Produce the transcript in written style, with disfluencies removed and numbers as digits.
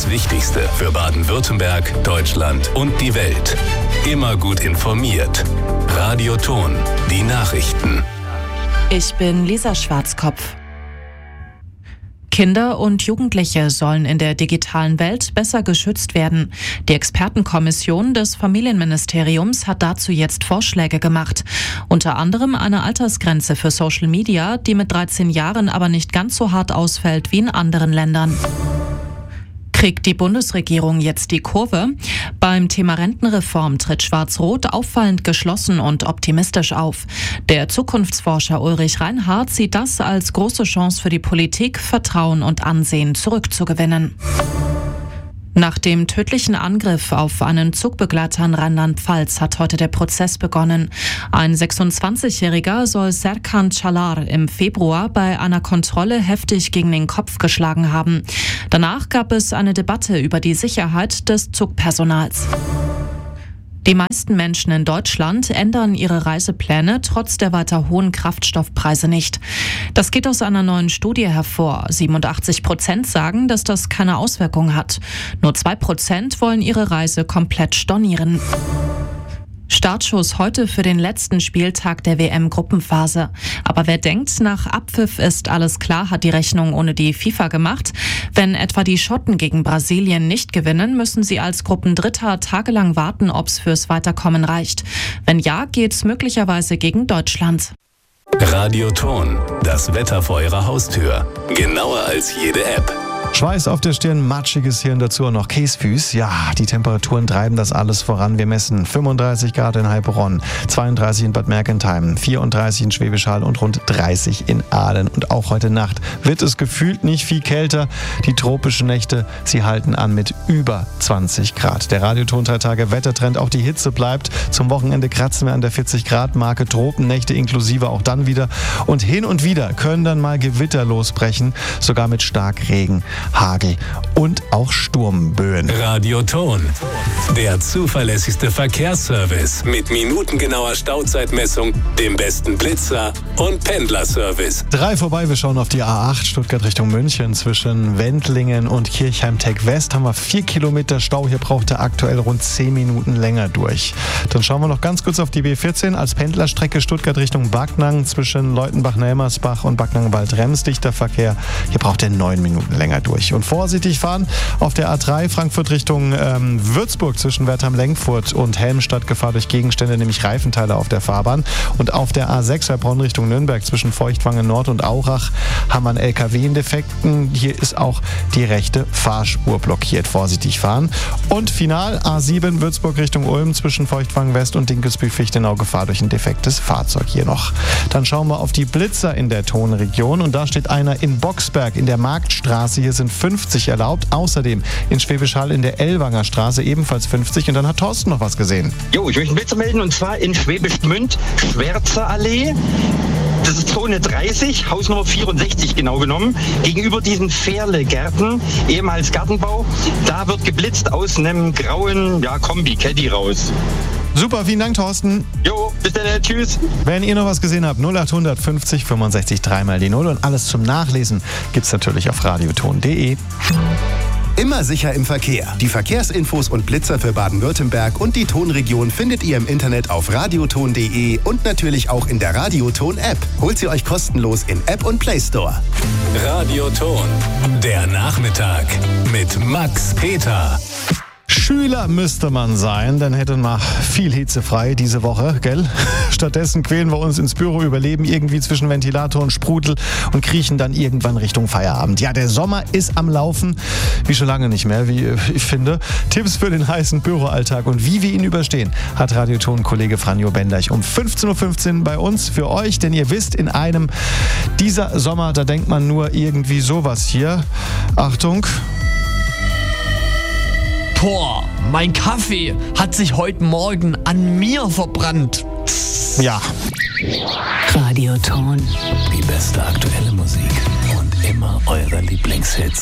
Das Wichtigste für Baden-Württemberg, Deutschland und die Welt. Immer gut informiert. Radio Thon, die Nachrichten. Ich bin Lisa Schwarzkopf. Kinder und Jugendliche sollen in der digitalen Welt besser geschützt werden. Die Expertenkommission des Familienministeriums hat dazu jetzt Vorschläge gemacht. Unter anderem eine Altersgrenze für Social Media, die mit 13 Jahren aber nicht ganz so hart ausfällt wie in anderen Ländern. Kriegt die Bundesregierung jetzt die Kurve? Beim Thema Rentenreform tritt Schwarz-Rot auffallend geschlossen und optimistisch auf. Der Zukunftsforscher Ulrich Reinhardt sieht das als große Chance für die Politik, Vertrauen und Ansehen zurückzugewinnen. Nach dem tödlichen Angriff auf einen Zugbegleiter in Rheinland-Pfalz hat heute der Prozess begonnen. Ein 26-Jähriger soll Serkan Çalar im Februar bei einer Kontrolle heftig gegen den Kopf geschlagen haben. Danach gab es eine Debatte über die Sicherheit des Zugpersonals. Die meisten Menschen in Deutschland ändern ihre Reisepläne trotz der weiter hohen Kraftstoffpreise nicht. Das geht aus einer neuen Studie hervor. 87% sagen, dass das keine Auswirkung hat. Nur 2% wollen ihre Reise komplett stornieren. Startschuss heute für den letzten Spieltag der WM-Gruppenphase. Aber wer denkt, nach Abpfiff ist alles klar, hat die Rechnung ohne die FIFA gemacht. Wenn etwa die Schotten gegen Brasilien nicht gewinnen, müssen sie als Gruppendritter tagelang warten, ob es fürs Weiterkommen reicht. Wenn ja, geht's möglicherweise gegen Deutschland. Radio Thon, das Wetter vor Ihrer Haustür. Genauer als jede App. Schweiß auf der Stirn, matschiges Hirn, dazu auch noch Käsfüß. Ja, die Temperaturen treiben das alles voran. Wir messen 35 Grad in Heilbronn, 32 in Bad Mergentheim, 34 in Schwäbisch Hall und rund 30 in Aalen. Und auch heute Nacht wird es gefühlt nicht viel kälter. Die tropischen Nächte, sie halten an mit über 20 Grad. Der Radio Thon 3 Tage Wettertrend, auch die Hitze bleibt. Zum Wochenende kratzen wir an der 40-Grad-Marke, Tropennächte inklusive auch dann wieder. Und hin und wieder können dann mal Gewitter losbrechen, sogar mit Starkregen, Hagel und auch Sturmböen. Radio Thon, der zuverlässigste Verkehrsservice mit minutengenauer Stauzeitmessung, dem besten Blitzer und Pendlerservice. 3 vorbei, wir schauen auf die A8 Stuttgart Richtung München. Zwischen Wendlingen und Kirchheim-Tech West haben wir 4 Kilometer Stau. Hier braucht er aktuell rund 10 Minuten länger durch. Dann schauen wir noch ganz kurz auf die B14 als Pendlerstrecke Stuttgart Richtung Backnang. Zwischen Leutenbach-Nelmersbach und Backnang-Wald-Rems dichter Verkehr. Hier braucht er 9 Minuten länger durch. Und vorsichtig fahren auf der A3 Frankfurt Richtung Würzburg zwischen Wertheim-Lenkfurt und Helmstadt. Gefahr durch Gegenstände, nämlich Reifenteile auf der Fahrbahn. Und auf der A6 Heilbronn Richtung Nürnberg zwischen Feuchtwangen Nord und Aurach haben wir einen LKW in Defekten. Hier ist auch die rechte Fahrspur blockiert. Vorsichtig fahren. Und final A7 Würzburg Richtung Ulm zwischen Feuchtwangen West und Dinkelsbühl-Fichtenau. Gefahr durch ein defektes Fahrzeug hier noch. Dann schauen wir auf die Blitzer in der Thonregion. Und da steht einer in Boxberg in der Marktstraße. Hier sind 50 erlaubt. Außerdem in Schwäbisch Hall in der Ellwanger Straße ebenfalls 50. Und dann hat Thorsten noch was gesehen. Jo, ich möchte einen Blitzer melden und zwar in Schwäbisch Gmünd, Schwärzer Allee. Das ist Zone 30, Hausnummer 64 genau genommen, gegenüber diesen Pferlegärten, ehemals Gartenbau. Da wird geblitzt aus einem grauen Kombi-Caddy raus. Super, vielen Dank, Thorsten. Jo, bis dann, tschüss. Wenn ihr noch was gesehen habt, 0800 50 65 3 mal die 0 und alles zum Nachlesen gibt's natürlich auf radiothon.de. Immer sicher im Verkehr. Die Verkehrsinfos und Blitzer für Baden-Württemberg und die Thonregion findet ihr im Internet auf radiothon.de und natürlich auch in der Radio Thon App. Holt sie euch kostenlos in App und Play Store. Radio Thon, der Nachmittag mit Max Peter. Schüler müsste man sein, dann hätten wir viel Hitze frei diese Woche, gell? Stattdessen quälen wir uns ins Büro, überleben irgendwie zwischen Ventilator und Sprudel und kriechen dann irgendwann Richtung Feierabend. Ja, der Sommer ist am Laufen, wie schon lange nicht mehr, wie ich finde. Tipps für den heißen Büroalltag und wie wir ihn überstehen, hat Radiothon-Kollege Franjo Benderch um 15.15 Uhr bei uns für euch. Denn ihr wisst, in einem dieser Sommer, da denkt man nur irgendwie sowas hier. Achtung. Boah, mein Kaffee hat sich heute Morgen an mir verbrannt. Ja. Radio Thon, die beste aktuelle Musik und immer eure Lieblingshits.